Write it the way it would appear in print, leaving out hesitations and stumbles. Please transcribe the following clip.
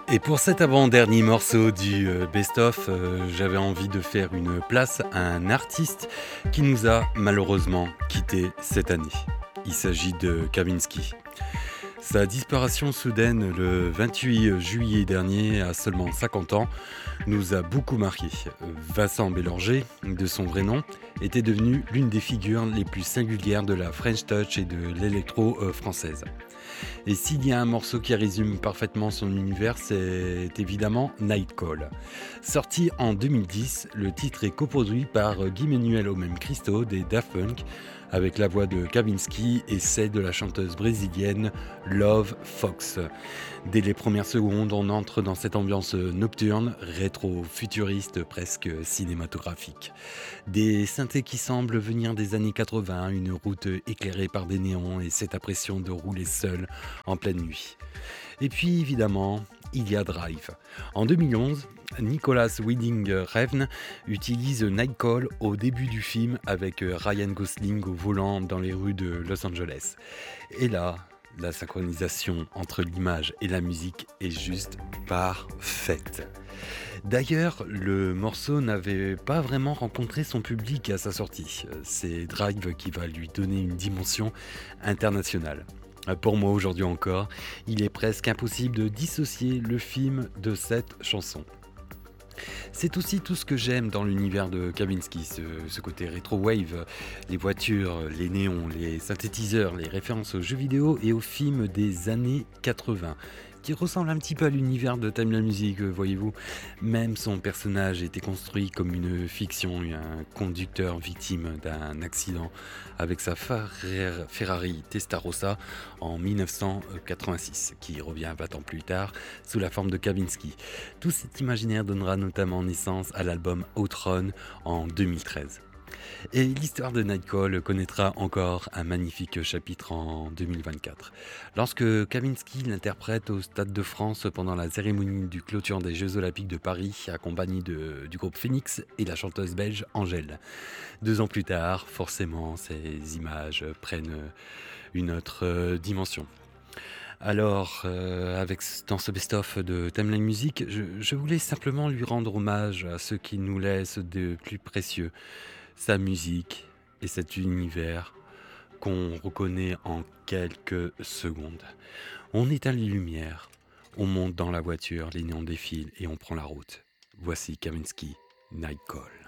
Et pour cet avant-dernier morceau du best-of, j'avais envie de faire une place à un artiste qui nous a malheureusement quittés cette année. Il s'agit de Kavinsky. Sa disparition soudaine le 28 juillet dernier, à seulement 50 ans, nous a beaucoup marqué. Vincent Bélanger, de son vrai nom, était devenu l'une des figures les plus singulières de la French Touch et de l'électro française. Et s'il y a un morceau qui résume parfaitement son univers, c'est évidemment Nightcall. Sorti en 2010, le titre est coproduit par Guy Ménuel au même Christo des Daft Punk, avec la voix de Kavinsky et celle de la chanteuse brésilienne Love Fox. Dès les premières secondes, on entre dans cette ambiance nocturne, rétro-futuriste, presque cinématographique. Des synthés qui semblent venir des années 80, une route éclairée par des néons et cette impression de rouler seul en pleine nuit. Et puis évidemment, il y a Drive. En 2011, Nicolas Winding Refn utilise Nightcall au début du film avec Ryan Gosling au volant dans les rues de Los Angeles. Et là, la synchronisation entre l'image et la musique est juste parfaite. D'ailleurs, le morceau n'avait pas vraiment rencontré son public à sa sortie. C'est Drive qui va lui donner une dimension internationale. Pour moi aujourd'hui encore, il est presque impossible de dissocier le film de cette chanson. C'est aussi tout ce que j'aime dans l'univers de Kavinsky, ce côté rétro-wave, les voitures, les néons, les synthétiseurs, les références aux jeux vidéo et aux films des années 80, qui ressemble un petit peu à l'univers de Time la Musique, voyez-vous. Même son personnage était construit comme une fiction, un conducteur victime d'un accident avec sa Ferrari Testarossa en 1986, qui revient 20 ans plus tard sous la forme de Kavinsky. Tout cet imaginaire donnera notamment naissance à l'album Outrun en 2013. Et l'histoire de Nightcall connaîtra encore un magnifique chapitre en 2024. Lorsque Kavinsky l'interprète au Stade de France pendant la cérémonie du clôture des Jeux Olympiques de Paris, accompagné du groupe Phoenix et la chanteuse belge Angèle. 2 ans plus tard, forcément, ces images prennent une autre dimension. Alors, dans ce best-of de Timeline Music, je voulais simplement lui rendre hommage à ce qui nous laisse de plus précieux, sa musique et cet univers qu'on reconnaît en quelques secondes. On éteint les lumières, on monte dans la voiture, les néons défilent et on prend la route. Voici Kavinsky, Nightcall.